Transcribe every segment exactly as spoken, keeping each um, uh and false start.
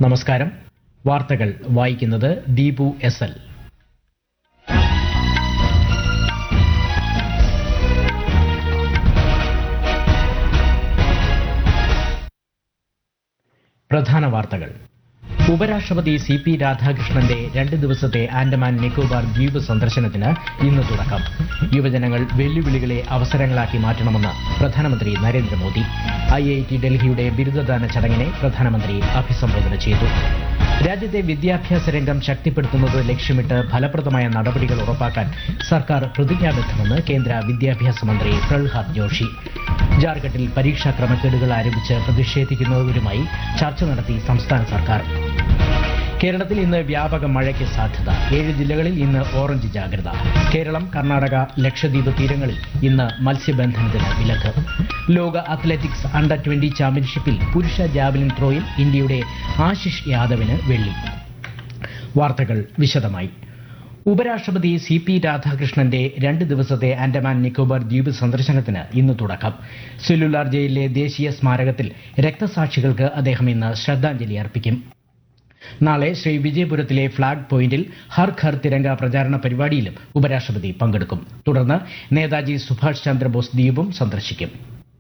നമസ്കാരം. വാർത്തകൾ വായിക്കുന്നത് ദീപു എസ് എൽ. പ്രധാന വാർത്തകൾ. ഉപരാഷ്ട്രപതി സി പി രാധാകൃഷ്ണന്റെ രണ്ട് ദിവസത്തെ ആൻഡമാൻ നിക്കോബാർ ദ്വീപ് സന്ദർശനത്തിന് ഇന്ന് തുടക്കം. യുവജനങ്ങൾ വെല്ലുവിളികളെ അവസരങ്ങളാക്കി മാറ്റണമെന്ന് പ്രധാനമന്ത്രി നരേന്ദ്രമോദി. ഐ ഐ ടി ഡൽഹിയുടെ ബിരുദദാന ചടങ്ങിനെ പ്രധാനമന്ത്രി അഭിസംബോധന ചെയ്തു. രാജ്യത്തെ വിദ്യാഭ്യാസ രംഗം ശക്തിപ്പെടുത്തുന്നത് ലക്ഷ്യമിട്ട് ഫലപ്രദമായ നടപടികൾ ഉറപ്പാക്കാൻ സർക്കാർ പ്രതിജ്ഞാബദ്ധമെന്ന് കേന്ദ്ര വിദ്യാഭ്യാസ മന്ത്രി പ്രഹ്ലാദ് ജോഷി. ജാർഖണ്ഡിൽ പരീക്ഷാ ക്രമക്കേടുകൾ ആരോപിച്ച് പ്രതിഷേധിക്കുന്നവരുമായി ചർച്ച നടത്തി സംസ്ഥാന സർക്കാർ. കേരളത്തിൽ ഇന്ന് വ്യാപക മഴയ്ക്ക് സാധ്യത. ഏഴ് ജില്ലകളിൽ ഇന്ന് ഓറഞ്ച് ജാഗ്രത. കേരളം, കർണാടക, ലക്ഷദ്വീപ് തീരങ്ങളിൽ ഇന്ന് മത്സ്യബന്ധനത്തിന് വിലക്ക്. ലോക അത്ലറ്റിക്സ് അണ്ടർ ട്വന്റി ചാമ്പ്യൻഷിപ്പിൽ പുരുഷ ജാവലിൻ ത്രോയിൽ ഇന്ത്യയുടെ ആശിഷ് യാദവിന് വെള്ളി. വാർത്തകൾ വിശദമായി. ഉപരാഷ്ട്രപതി സി പി രാധാകൃഷ്ണന്റെ രണ്ട് ദിവസത്തെ ആൻഡമാൻ നിക്കോബാർ ദ്വീപ് സന്ദർശനത്തിന് ഇന്ന് തുടക്കം. സെല്ലുലാർ ജയിലിലെ ദേശീയ സ്മാരകത്തിൽ രക്തസാക്ഷികൾക്ക് അദ്ദേഹം ഇന്ന് ശ്രദ്ധാഞ്ജലി അർപ്പിക്കും. നാളെ ശ്രീ വിജയപുരത്തിലെ ഫ്ളാഗ് പോയിന്റിൽ ഹർ ഘർ തിരംഗ പ്രചാരണ പരിപാടിയിലും ഉപരാഷ്ട്രപതി പങ്കെടുക്കും. തുടർന്ന് നേതാജി സുഭാഷ് ചന്ദ്രബോസ് ദ്വീപും സന്ദർശിക്കും.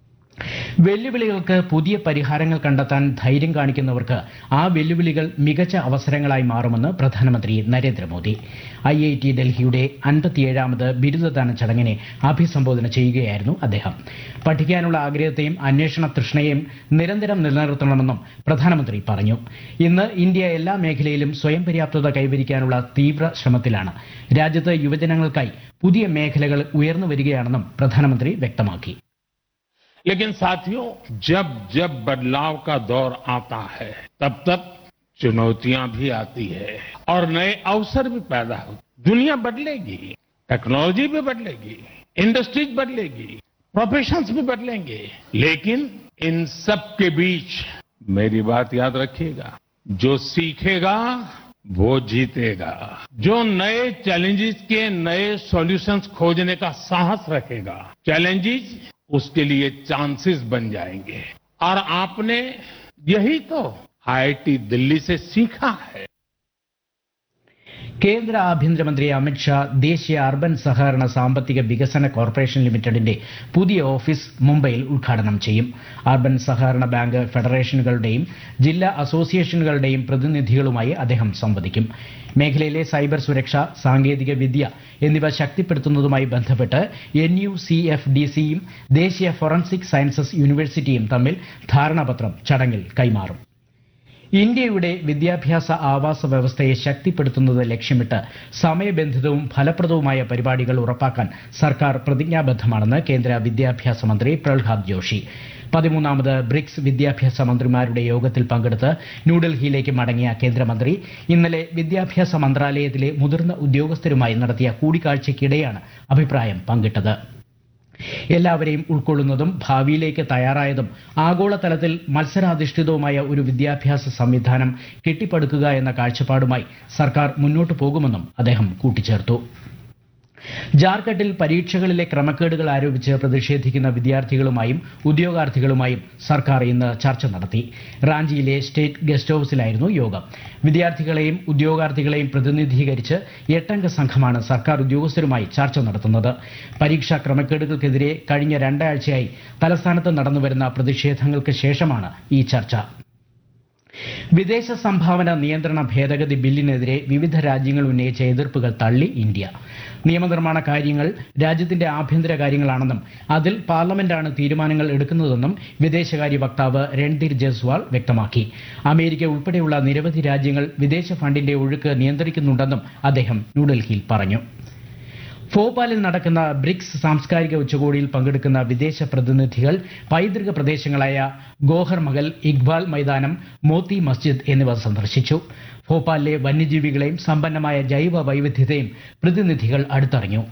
വെല്ലുവിളികൾക്ക് പുതിയ പരിഹാരങ്ങൾ കണ്ടെത്താൻ ധൈര്യം കാണിക്കുന്നവർക്ക് ആ വെല്ലുവിളികൾ മികച്ച അവസരങ്ങളായി മാറുമെന്ന് പ്രധാനമന്ത്രി നരേന്ദ്രമോദി. ഐ ഐ ടി ഡൽഹിയുടെ അൻപത്തിയേഴാമത് ബിരുദദാന ചടങ്ങിനെ അഭിസംബോധന ചെയ്യുകയായിരുന്നു അദ്ദേഹം. പഠിക്കാനുള്ള ആഗ്രഹത്തെയും അന്വേഷണ തൃഷ്ണയെയും നിരന്തരം നിലനിർത്തണമെന്നും പ്രധാനമന്ത്രി പറഞ്ഞു. ഇന്ന് ഇന്ത്യ എല്ലാ മേഖലയിലും സ്വയം പര്യാപ്തത കൈവരിക്കാനുള്ള തീവ്ര ശ്രമത്തിലാണ്. രാജ്യത്ത് യുവജനങ്ങൾക്കായി പുതിയ മേഖലകൾ ഉയർന്നു വരികയാണെന്നും പ്രധാനമന്ത്രി വ്യക്തമാക്കി. लेकिन साथियों, जब जब बदलाव का दौर आता है तब तक चुनौतियां भी आती है और नए अवसर भी पैदा होते. दुनिया बदलेगी, टेक्नोलॉजी भी बदलेगी, इंडस्ट्रीज बदलेगी, प्रोफेशंस भी बदलेंगे, लेकिन इन सब के बीच मेरी बात याद रखिएगा, जो सीखेगा वो जीतेगा. जो नए चैलेंजेस के नए सॉल्यूशंस खोजने का साहस रखेगा, चैलेंजेस उसके लिए चांसेस बन जाएंगे. और आपने यही तो आई आई टी दिल्ली से सीखा है. കേന്ദ്ര ആഭ്യന്തരമന്ത്രി അമിത്ഷാ ദേശീയ അർബൻ സഹകരണ സാമ്പത്തിക വികസന കോർപ്പറേഷൻ ലിമിറ്റഡിന്റെ പുതിയ ഓഫീസ് മുംബൈയിൽ ഉദ്ഘാടനം ചെയ്യും. അർബൻ സഹകരണ ബാങ്ക് ഫെഡറേഷനുകളുടെയും ജില്ലാ അസോസിയേഷനുകളുടെയും പ്രതിനിധികളുമായി അദ്ദേഹം സംവദിക്കും. മേഖലയിലെ സൈബർ സുരക്ഷ, സാങ്കേതിക വിദ്യ എന്നിവ ശക്തിപ്പെടുത്തുന്നതുമായി ബന്ധപ്പെട്ട് N U C F D സിയും ദേശീയ ഫോറൻസിക് സയൻസസ് യൂണിവേഴ്സിറ്റിയും തമ്മിൽ ധാരണാപത്രം ചടങ്ങിൽ കൈമാറും. ഇന്ത്യയുടെ വിദ്യാഭ്യാസ ആവാസ വ്യവസ്ഥയെ ശക്തിപ്പെടുത്തുന്നത് ലക്ഷ്യമിട്ട് സമയബന്ധിതവും ഫലപ്രദവുമായ പരിപാടികൾ ഉറപ്പാക്കാൻ സർക്കാർ പ്രതിജ്ഞാബദ്ധമാണെന്ന് കേന്ദ്ര വിദ്യാഭ്യാസ മന്ത്രി പ്രഹ്ലാദ് ജോഷി. പതിമൂന്നാമത് ബ്രിക്സ് വിദ്യാഭ്യാസ മന്ത്രിമാരുടെ യോഗത്തിൽ പങ്കെടുത്ത് ന്യൂഡൽഹിയിലേക്ക് മടങ്ങിയ കേന്ദ്രമന്ത്രി ഇന്നലെ വിദ്യാഭ്യാസ മന്ത്രാലയത്തിലെ മുതിർന്ന ഉദ്യോഗസ്ഥരുമായി നടത്തിയ കൂടിക്കാഴ്ചയ്ക്കിടെയാണ് അഭിപ്രായം പങ്കിട്ടത്. എല്ലാവരെയും ഉൾക്കൊള്ളുന്നതും ഭാവിയിലേക്ക് തയ്യാറായതും ആഗോളതലത്തിൽ മത്സരാധിഷ്ഠിതവുമായ ഒരു വിദ്യാഭ്യാസ സംവിധാനം കെട്ടിപ്പടുക്കുക എന്ന കാഴ്ചപ്പാടുമായി സർക്കാർ മുന്നോട്ടു പോകുമെന്നും അദ്ദേഹം കൂട്ടിച്ചേർത്തു. ജാർഖണ്ഡിൽ പരീക്ഷകളിലെ ക്രമക്കേടുകൾ ആരോപിച്ച് പ്രതിഷേധിക്കുന്ന വിദ്യാർത്ഥികളുമായും ഉദ്യോഗാർത്ഥികളുമായും സർക്കാർ ഇന്ന് ചർച്ച നടത്തി. റാഞ്ചിയിലെ സ്റ്റേറ്റ് ഗസ്റ്റ് ഹൌസിലായിരുന്നു യോഗം. വിദ്യാർത്ഥികളെയും ഉദ്യോഗാർത്ഥികളെയും പ്രതിനിധീകരിച്ച് എട്ടംഗ സംഘമാണ് സർക്കാർ ഉദ്യോഗസ്ഥരുമായി ചർച്ച നടത്തുന്നത്. പരീക്ഷാ ക്രമക്കേടുകൾക്കെതിരെ കഴിഞ്ഞ രണ്ടാഴ്ചയായി തലസ്ഥാനത്ത് നടന്നുവരുന്ന പ്രതിഷേധങ്ങൾക്ക് ശേഷമാണ് ഈ ചർച്ച. വിദേശ സംഭാവന നിയന്ത്രണ ഭേദഗതി ബില്ലിനെതിരെ വിവിധ രാജ്യങ്ങൾ ഉന്നയിച്ച എതിർപ്പുകൾ തള്ളി ഇന്ത്യ. നിയമനിർമ്മാണ കാര്യങ്ങൾ രാജ്യത്തിന്റെ ആഭ്യന്തര കാര്യങ്ങളാണെന്നും അതിൽ പാർലമെന്റാണ് തീരുമാനങ്ങൾ എടുക്കുന്നതെന്നും വിദേശകാര്യ വക്താവ് രൺധീർ ജയ്സ്വാൾ വ്യക്തമാക്കി. അമേരിക്ക ഉൾപ്പെടെയുള്ള നിരവധി രാജ്യങ്ങൾ വിദേശ ഫണ്ടിന്റെ ഒഴുക്ക് നിയന്ത്രിക്കുന്നുണ്ടെന്നും അദ്ദേഹം ന്യൂഡൽഹിയിൽ പറഞ്ഞു. ഭോപ്പാലിൽ നടക്കുന്ന ബ്രിക്സ് സാംസ്കാരിക ഉച്ചകോടിയിൽ പങ്കെടുക്കുന്ന വിദേശ പ്രതിനിധികൾ പൈതൃക പ്രദേശങ്ങളായ ഗോഹർ മഹൽ, ഇഖ്ബാൽ മൈതാനം, മോത്തി മസ്ജിദ് എന്നിവ സന്ദർശിച്ചു. ഭോപ്പാലിലെ വന്യജീവികളെയും സമ്പന്നമായ ജൈവ വൈവിധ്യത്തെയും പ്രതിനിധികൾ അടുത്തറിഞ്ഞു.